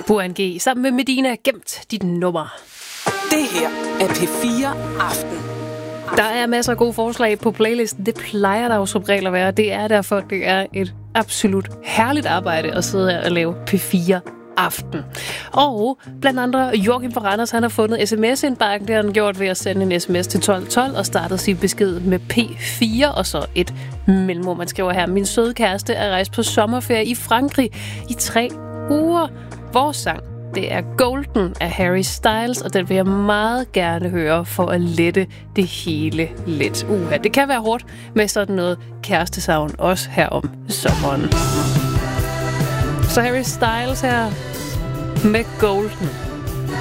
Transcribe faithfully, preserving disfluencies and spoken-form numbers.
Burhan G sammen med Medina, gemt dit nummer. Det her er P fire Aften. Der er masser af gode forslag på playlisten. Det plejer der jo som regel at være. Det er derfor, det er et absolut herligt arbejde at sidde her og lave P fire Aften. Og blandt andre Joachim fra Randers, han har fundet sms-indbakken. Det har han gjort ved at sende en sms til tolv tolv og startet sin besked med P fire og så et mellemrum. Man skriver her: min søde kæreste er rejst på sommerferie i Frankrig i tre uger. Vores sang, det er Golden af Harry Styles, og den vil jeg meget gerne høre for at lette det hele lidt. Uha, det kan være hårdt med sådan noget kærestesavn, også her om sommeren. Så Harry Styles her med Golden.